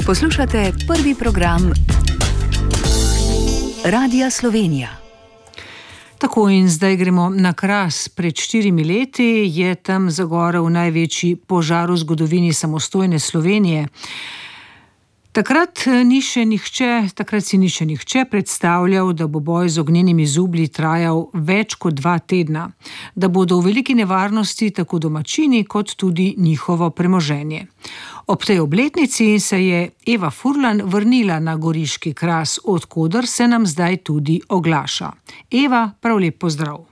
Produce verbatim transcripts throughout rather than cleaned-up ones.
Poslušate prvi program Radia Slovenija. Tako in zdaj gremo na Kras. Pred štirimi leti je tam zagorel največji požar v zgodovini samostojne Slovenije. Takrat, ni še nihče, takrat si ni še nihče predstavljal, da bo boj z ognjenimi zublji trajal več kot dva tedna, da bodo v veliki nevarnosti tako domačini kot tudi njihovo premoženje. Ob tej obletnici se je Eva Furlan vrnila na goriški Kras, od koder se nam zdaj tudi oglaša. Eva, prav lep pozdrav.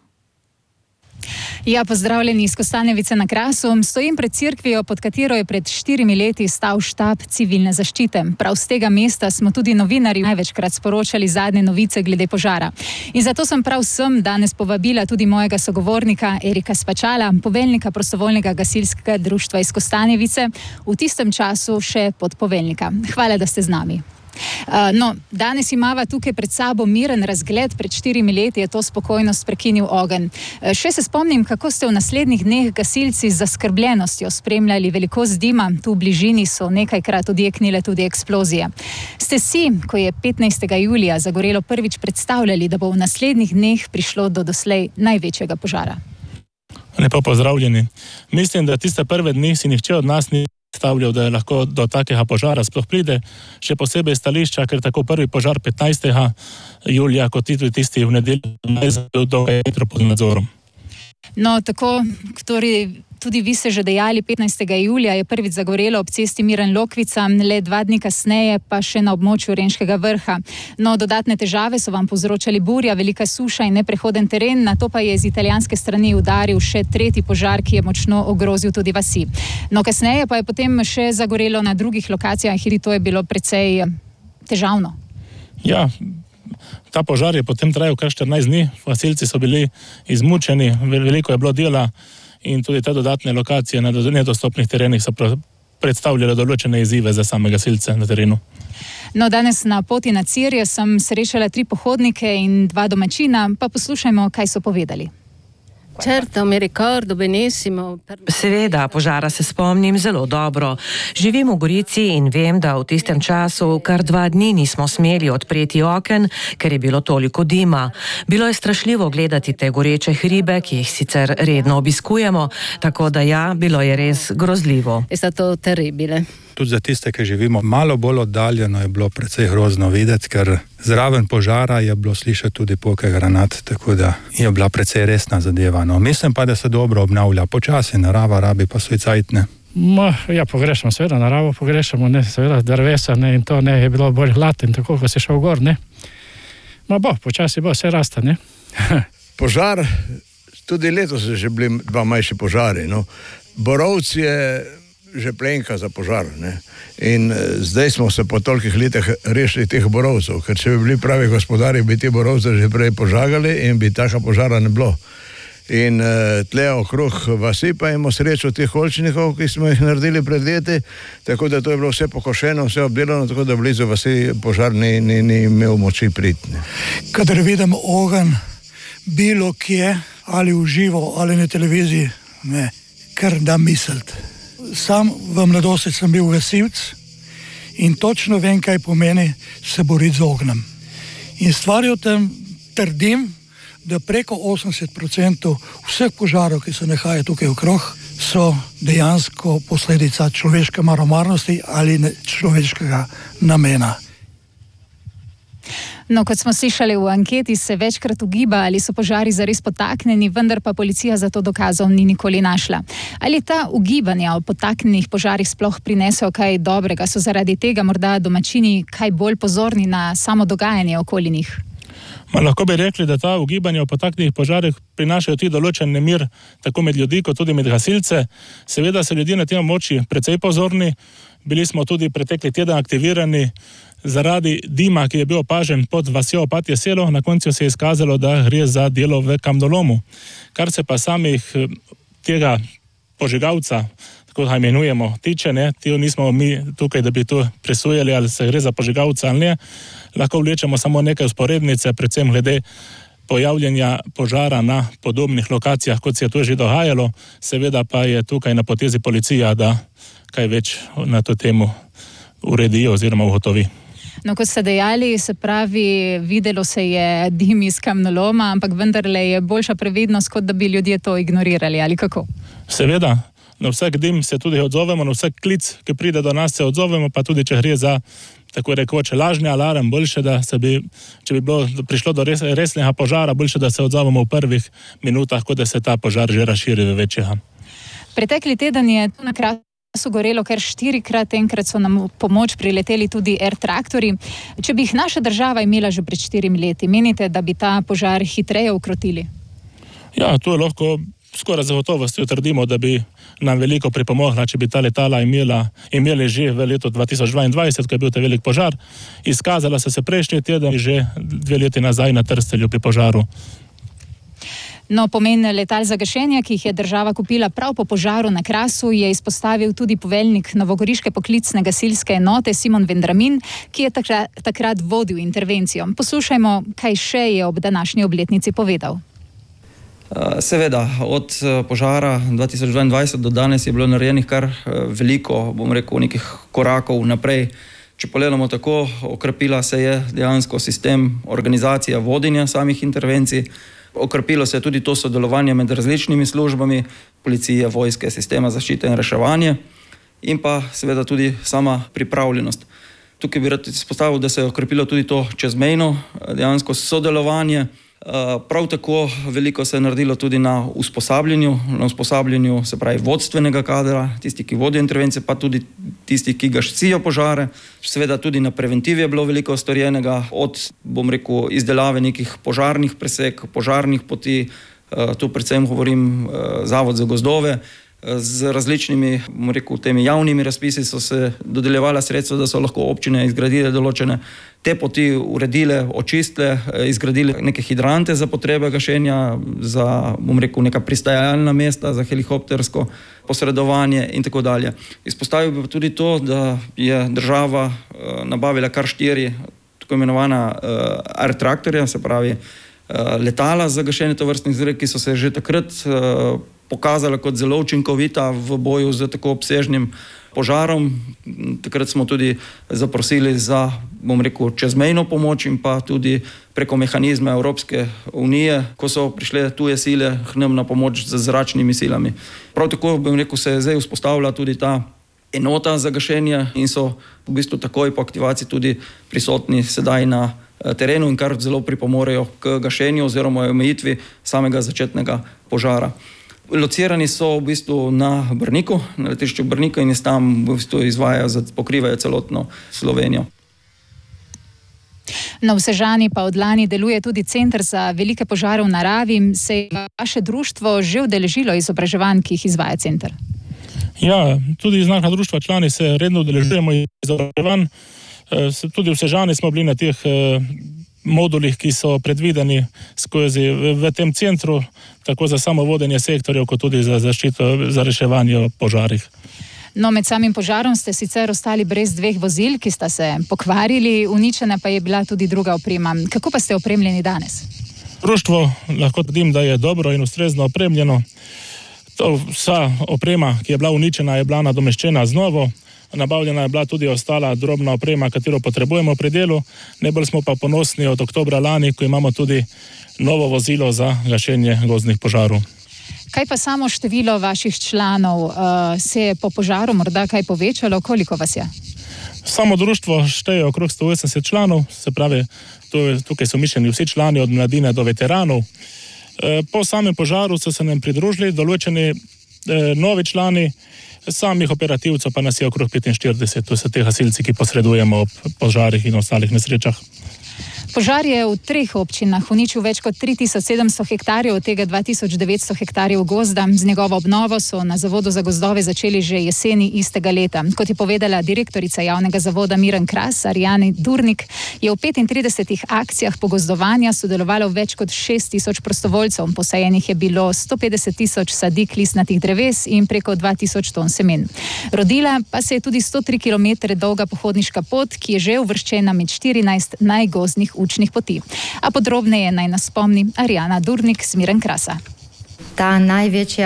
Ja, pozdravljeni iz Kostanjevice na Krasu. Stojim pred cerkvijo, pod katero je pred štirimi leti stal štab civilne zaščite. Prav z tega mesta smo tudi novinarji največkrat sporočali zadnje novice glede požara. In zato sem prav sem danes povabila tudi mojega sogovornika Erika Spačala, poveljnika prostovoljnega gasilskega društva iz Kostanjevice, v tistem času še podpoveljnika. Hvala, da ste z nami. Uh, no, danes imava tukaj pred sabo miren razgled, pred štirimi leti je to spokojnost prekinil ogenj. Uh, še se spomnim, kako ste v naslednjih dneh gasilci z zaskrbljenostjo spremljali velikost dima, tu v bližini so nekajkrat odjeknile tudi eksplozije. Ste si, ko je petnajstega julija zagorelo prvič, predstavljali, da bo v naslednjih dneh prišlo do doslej največjega požara? Lepo pozdravljeni. Mislim, da tiste prve dni si nihče od nas ni predstavljal, da je lahko do takega požara sploh pride, še posebej stališča, ker tako prvi požar petnajstega julija, kot tudi tisti v nedeljo, najzadel do metro pod nadzorom. No, tako, ktorý tudi vi ste že dejali, petnajstega julija je prvič zagorelo ob cesti Miran-Lokvica, le dva dni kasneje pa še na območju Renškega vrha. No, dodatne težave so vam povzročali burja, velika suša in neprehoden teren, nato pa je z italijanske strani udaril še tretji požar, ki je močno ogrozil tudi vasi. No, kasneje pa je potem še zagorelo na drugih lokacijah in to je bilo precej težavno. Ja, ta požar je potem trajal kar štirinajst dni, gasilci so bili izmučeni, veliko je bilo dela in tudi te dodatne lokacije na nedostopnih terenih so predstavljale določene izzive za same gasilce na terenu. No, danes na poti na Cirje sem srečala tri pohodnike in dva domačina, pa poslušajmo, kaj so povedali. Seveda, požara se spomnim zelo dobro. Živim v Gorici in vem, da v tistem času kar dva dni nismo smeli odpreti oken, ker je bilo toliko dima. Bilo je strašljivo gledati te goreče hribe, ki jih sicer redno obiskujemo, tako da ja, bilo je res grozljivo. Tudi za tiste, ki živimo malo bolj oddaljeno, je bilo precej grozno videti, ker zraven požara je bilo slišati tudi poke granat, tako da je bila precej resna zadeva. No, mislim pa, da se dobro obnavlja, počasi narava rabi pa svoj cajt, ne. Ma, ja, pogrešamo seveda naravo, pogrešamo, ne, seveda drvesa, ne, in to ne, je bilo bolj hladen, tako ko si šel gor, ne. Ma bo, počasi bo, vse rasta, ne. Požar, tudi letos so že bili dva manjši požari, no. Borovci je že plenka za požar, ne. In zdaj smo se po tolikih letih rešili teh borovcev, ker če bi bili pravi gospodari, bi ti borovce že prej požagali in bi taka požara ne bilo. In tle okrog vasi pa imamo srečo teh oljčnikov, ki smo jih naredili pred leti, tako da to je bilo vse pokošeno, vse obdelano, tako da blizu vasi požar ni, ni, ni imel moči priti. Kadar vidim ogenj, bilo kje, ali v živo, ali na televiziji, me kar da misliti. Sam v mladosti sem bil gasilec in točno vem, kaj pomeni se boriti z ognjem. In stvar je v tem, trdim, da preko osemdeset procentov vseh požarov, ki se nahajajo tukaj okrog, so dejansko posledica človeške malomarnosti ali človeškega namena. No, kot smo slišali v anketi, se večkrat ugiba, ali so požari zares potaknjeni, vendar pa policija za to dokazov ni nikoli našla. Ali ta ugibanja o potaknjenih požarih sploh prinesejo kaj dobrega? So zaradi tega morda domačini kaj bolj pozorni na samo dogajanje okoli njih? Ma, lahko bi rekli, da ta ugibanja o potaknjenih požarih prinašajo tudi določen nemir, tako med ljudi, kot tudi med gasilce. Seveda so ljudje na tem območju precej pozorni. Bili smo tudi pretekli teden aktivirani zaradi dima, ki je bil opažen pod vasjo Opatje selo. Na koncu se je izkazalo, da gre za delo v kamnolomu. Kar se pa samih tega požigalca, tako ga imenujemo, tiče, ne, ti nismo mi tukaj, da bi tu presujali, ali se gre za požigalca ali ne. Lahko vlečemo samo nekaj usporednice, predvsem glede pojavljanja požara na podobnih lokacijah, kot se je to že dogajalo. Seveda pa je tukaj na potezi policija, da kaj več na to temo uredijo oziroma ugotovi. No, kot ste dejali, se pravi, videlo se je dim iz kamnoloma, ampak vendarle je boljša previdnost, kot da bi ljudje to ignorirali, ali kako? Seveda, na vsak dim se tudi odzovemo, na vsak klic, ki pride do nas, se odzovemo, pa tudi če gre za tako rekoče lažni alarm, boljše, da se bi, če bi bilo prišlo do res, resnega požara, boljše, da se odzovemo v prvih minutah, kot da se ta požar že razširi v večjega. Pretekli teden je tu na Krasu gorelo kar štirikrat, enkrat so nam v pomoč prileteli tudi R-traktorji. Če bi jih naša država imela že pred štirimi leti, menite, da bi ta požar hitreje ukrotili? Ja, to je lahko skoraj zagotovostjo trdimo, da bi nam veliko pripomogla, če bi ta letala imela, imeli že v letu dva tisoč dvaindvajset, ko je bil ta velik požar. Izkazala so se prejšnji teden že dve leti nazaj na Trstelju pri požaru. No, pomen letal za gašenje, ki jih je država kupila prav po požaru na Krasu, je izpostavil tudi poveljnik novogoriške poklicne gasilske enote Simon Vendramin, ki je takrat, takrat vodil intervencijo. Poslušajmo, kaj še je ob današnji obletnici povedal. Seveda, od požara dva tisoč dvaindvajset do danes je bilo narejenih kar veliko, bom rekel, nekih korakov naprej. Če pogledamo tako, okrepila se je dejansko sistem organizacija vodenja samih intervencij, okrepilo se je tudi to sodelovanje med različnimi službami, policije, vojske, sistema zaščite in reševanje in pa seveda tudi sama pripravljenost. Tukaj bi rad izpostavil, da se je okrepilo tudi to čezmejno dejansko sodelovanje. Prav tako veliko se je naredilo tudi na usposabljanju, na usposabljanju se pravi vodstvenega kadra, tisti, ki vodijo intervencije, pa tudi tisti, ki gasijo požare. Seveda tudi na preventivi je bilo veliko storjenega, od, bom rekel, izdelave nekih požarnih presek, požarnih poti, tu predvsem govorim Zavod za gozdove, z različnimi, bom rekel, temi javnimi razpisi so se dodeljevala sredstva, da so lahko občine izgradile določene te poti, uredile, očistile, izgradile neke hidrante za potrebe gašenja, za, bom rekel, neka pristajalna mesta, za helikoptersko posredovanje in tako dalje. Izpostavil bi tudi to, da je država nabavila kar štiri tako imenovana R-traktorja, se pravi letala za gašenje tovrstnih zalog, ki so se že takrat pokazala kot zelo učinkovita v boju z tako obsežnim požarom. Takrat smo tudi zaprosili za, bom rekel, čezmejno pomoč in pa tudi preko mehanizma Evropske unije, ko so prišle tuje sile k nam na pomoč z zračnimi silami. Prav tako, bom rekel, se je zdaj vzpostavila tudi ta enota za gašenje in so v bistvu takoj po aktivaciji tudi prisotni sedaj na terenu in kar zelo pripomorejo k gašenju oziroma omejitvi samega začetnega požara. Locirani so v bistvu na Brniku, na letišču Brnika in iz tam v bistvu izvajajo, pokrivajo celotno Slovenijo. Na Vsežani pa od lani deluje tudi Center za velike požare v naravi. Se je vaše društvo že udeležilo izobraževanj, ki jih izvaja center? Ja, tudi iz našega društva člani se redno udeležujemo izobraževanj. Tudi v Vsežani smo bili na teh modulih, ki so predvideni skozi v tem centru, tako za samo vodenje sektorjev, kot tudi za zaščito, za reševanje v požarih. No, med samim požarom ste sicer ostali brez dveh vozil, ki sta se pokvarili, uničena pa je bila tudi druga oprema. Kako pa ste opremljeni danes? Društvo lahko trdim, da je dobro in ustrezno opremljeno. To, vsa oprema, ki je bila uničena, je bila nadomeščena z novo. Nabavljena je bila tudi ostala drobna oprema, katero potrebujemo pri delu. Najbolj smo pa ponosni od oktobra lani, ko imamo tudi novo vozilo za gašenje gozdnih požarov. Kaj pa samo število vaših članov? Uh, se je po požaru morda kaj povečalo? Koliko vas je? Samo društvo šteje okrog sto osemdeset članov, se pravi, tukaj so mišljeni vsi člani od mladine do veteranov. Po samem požaru so se nam pridružili določeni novi člani, samih operativcev pa nas je okrog petinštirideset, to so te gasilci, ki posredujemo ob požarih in ostalih nesrečah. Požar je v treh občinah uničil več kot tri tisoč sedemsto hektarjev, od tega dva tisoč devetsto hektarjev gozda. Z njegovo obnovo so na Zavodu za gozdove začeli že jeseni istega leta. Kot je povedala direktorica javnega zavoda Miran Kras, Arjana Durnik, je v petintridesetih akcijah pogozdovanja sodelovalo več kot šest tisoč prostovoljcev. Posajenih je bilo sto petdeset tisoč sadik listnatih dreves in preko dva tisoč ton semen. Rodila pa se je tudi sto tri kilometre dolga pohodniška pot, ki je že uvrščena med štirinajst najgozdnih učnih poti. A podrobneje naj nas spomni Arjana Durnik z Miran Krasa. Ta največja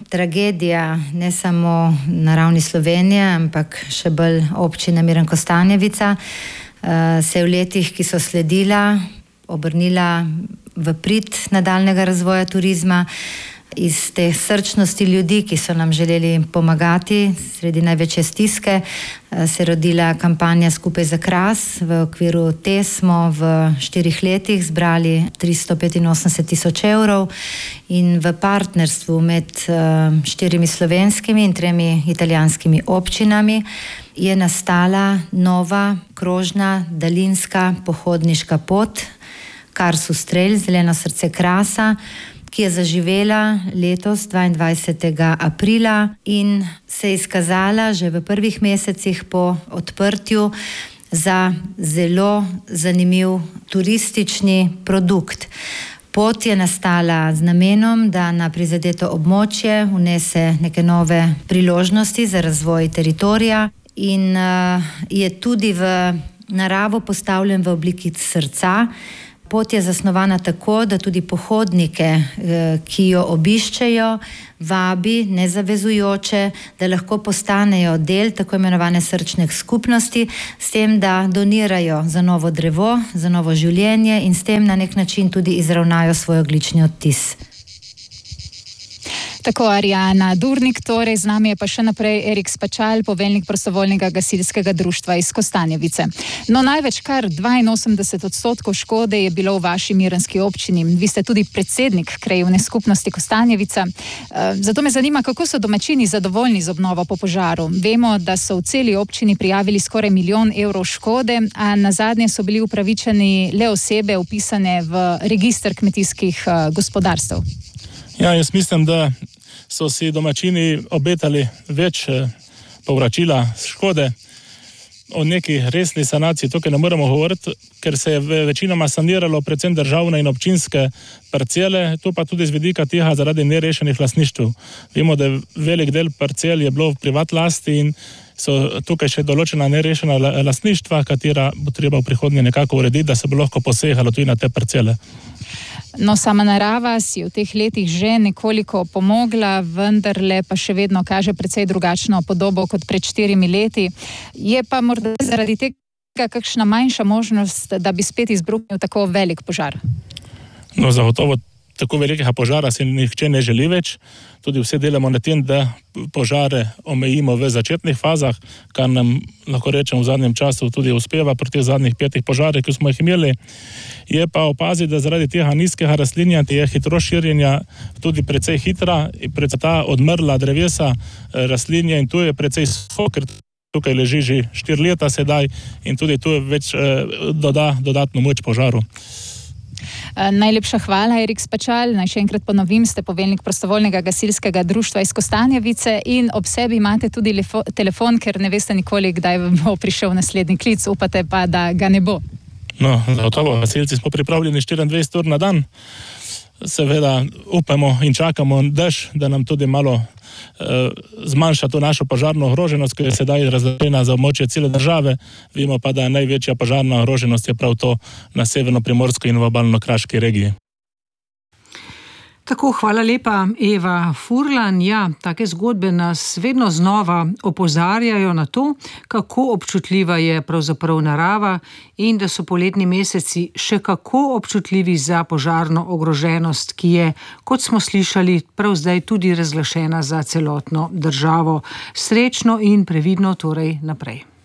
tragedija ne samo na ravni Slovenije, ampak še bolj občine Miren Kostanjevica, se je v letih, ki so sledila, obrnila v prid nadaljnega razvoja turizma. Iz te srčnosti ljudi, ki so nam želeli pomagati sredi največje stiske, se je rodila kampanja Skupaj za Kras. V okviru te smo v štirih letih zbrali tristo petinosemdeset tisoč evrov in v partnerstvu med štirimi slovenskimi in tremi italijanskimi občinami je nastala nova krožna daljinska pohodniška pot Karsu Strelj, Zeleno srce Krasa, ki je zaživela letos dvaindvajsetega aprila in se je izkazala že v prvih mesecih po odprtju za zelo zanimiv turistični produkt. Pot je nastala z namenom, da na prizadeto območje vnese neke nove priložnosti za razvoj teritorija in uh, je tudi v naravo postavljen v obliki srca. Pot je zasnovana tako, da tudi pohodnike, ki jo obiščejo, vabi nezavezujoče, da lahko postanejo del tako imenovane srčne skupnosti, s tem, da donirajo za novo drevo, za novo življenje in s tem na nek način tudi izravnajo svoj ogljični odtis. Tako Arjana Durnik, torej z nami je pa še naprej Erik Spačal, poveljnik prostovoljnega gasilskega društva iz Kostanjevice. No, največ kar dvainosemdeset odstotkov škode je bilo v vaši mirenski občini. Vi ste tudi predsednik krajevne skupnosti Kostanjevica. Zato me zanima, kako so domačini zadovoljni z obnovo po požaru. Vemo, da so v celi občini prijavili skoraj milijon evrov škode, a nazadnje so bili upravičeni le osebe vpisane v register kmetijskih gospodarstev. Ja, jaz mislim, da so si domačini obetali več povračila škode. O neki resni sanaciji tukaj ne moremo govoriti, ker se je večinoma saniralo predvsem državne in občinske parcele, to pa tudi z vidika tega zaradi nerešenih lastništv. Vemo, da velik del parcel je bilo v privat lasti in so tukaj še določena nerešena lastništva, katera bo treba v prihodnje nekako urediti, da se bo lahko posegalo tudi na te parcele. No, sama narava si v teh letih že nekoliko pomogla, vendarle pa še vedno kaže precej drugačno podobo kot pred štirimi leti. Je pa morda zaradi tega kakšna manjša možnost, da bi spet izbruhnil tako velik požar? No, zagotovo tako velikega požara si nihče ne želi več. Tudi vse delamo na tem, da požare omejimo v začetnih fazah, kar nam lahko rečem v zadnjem času tudi uspeva pri teh zadnjih petih požarih, ki smo jih imeli. Je pa opaziti, da zaradi tega nizkega rastlinja je hitrost širjenja tudi precej hitra, predvsem ta odmrla drevesa rastlinja in tu je precej suho, ker tukaj leži že štiri leta sedaj in tudi tu več eh, doda dodatno moč požaru. Najlepša hvala, Erik Spačal. Naj še enkrat ponovim, ste poveljnik prostovoljnega gasilskega društva iz Kostanjevice in ob sebi imate tudi lefo, telefon, ker ne veste nikoli, kdaj bo prišel naslednji klic, upate pa, da ga ne bo. No, gotovo, gasilci smo pripravljeni štiriindvajset ur na dan. Seveda upamo in čakamo dež, da nam tudi malo eh, zmanjša to našo požarno ogroženost, ki je sedaj razdeljena za območje cele države. Vemo pa, da največja požarna ogroženost je prav to na severno-primorski in v obalno-kraški regiji. Tako, hvala lepa, Eva Furlan. Ja, take zgodbe nas vedno znova opozarjajo na to, kako občutljiva je pravzaprav narava in da so poletni meseci še kako občutljivi za požarno ogroženost, ki je, kot smo slišali, prav zdaj tudi razglašena za celotno državo. Srečno in previdno torej naprej.